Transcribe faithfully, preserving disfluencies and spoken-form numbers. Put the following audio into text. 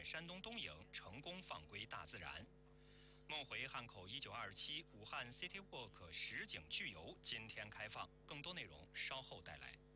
山东东营成功放归大自然。梦回汉口一九二七武汉 City Walk 实景趣游今天开放，更多内容稍后带来。